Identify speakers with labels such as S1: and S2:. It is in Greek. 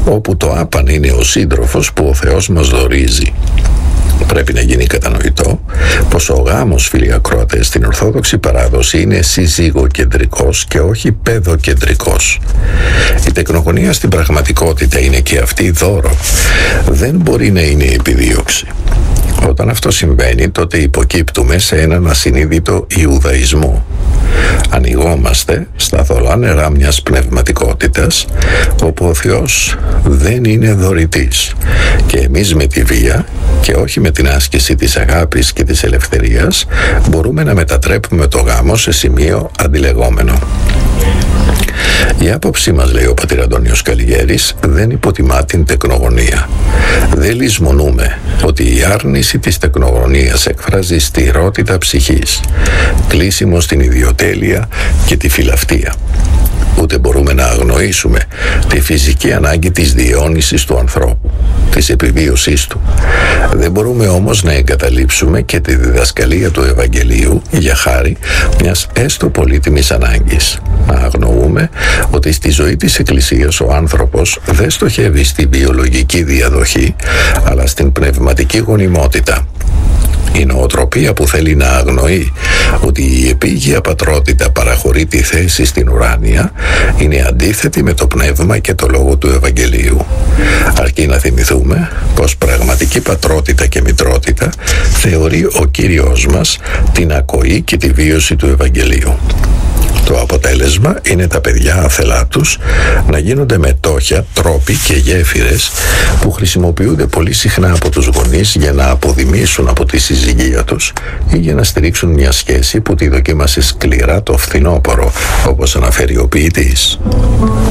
S1: όπου το άπαν είναι ο σύντροφος που ο Θεός μας δωρίζει. Πρέπει να γίνει κατανοητό πως ο γάμος, φίλοι ακροατές, στην Ορθόδοξη παράδοση είναι συζύγοκεντρικός και όχι παιδοκεντρικός. Η τεκνογωνία στην πραγματικότητα είναι και αυτή δώρο. Δεν μπορεί να είναι επιδίωξη. Όταν αυτό συμβαίνει, τότε υποκύπτουμε σε έναν ασυνείδητο Ιουδαϊσμό. Ανοιγόμαστε στα θολά νερά μιας πνευματικότητας όπου ο Θεός δεν είναι δωρητής και εμείς με τη βία και όχι με την άσκηση της αγάπης και της ελευθερίας μπορούμε να μετατρέπουμε το γάμο σε σημείο αντιλεγόμενο. Η άποψή μας, λέει ο πατήρ Αντώνιος Καλιγέρης, δεν υποτιμά την τεκνογωνία. Δεν λησμονούμε ότι η άρνηση της τεκνογωνίας εκφράζει στηρότητα ψυχής, κλείσιμο στην ιδιοτέλεια και τη φιλαυτία. Ούτε μπορούμε να αγνοήσουμε τη φυσική ανάγκη της διαιώνισης του ανθρώπου, της επιβίωσής του. Δεν μπορούμε όμως να εγκαταλείψουμε και τη διδασκαλία του Ευαγγελίου για χάρη μιας έστω πολύτιμης ανάγκης. Να αγνοούμε ότι στη ζωή της Εκκλησίας ο άνθρωπος δεν στοχεύει στη βιολογική διαδοχή, αλλά στην πνευματική γονιμότητα. Η νοοτροπία που θέλει να αγνοεί ότι η επίγεια πατρότητα παραχωρεί τη θέση στην ουράνια είναι αντίθετη με το πνεύμα και το λόγο του Ευαγγελίου. Αρκεί να θυμηθούμε πως πραγματική πατρότητα και μητρότητα θεωρεί ο Κύριος μας την ακοή και τη βίωση του Ευαγγελίου. Το αποτέλεσμα είναι τα παιδιά αθελά τους να γίνονται μετόχια, τρόποι και γέφυρες που χρησιμοποιούνται πολύ συχνά από τους γονείς για να αποδημήσουν από τη συζυγία τους ή για να στηρίξουν μια σχέση που τη δοκίμασε σκληρά το φθινόπωρο, όπως αναφέρει ο ποιητής.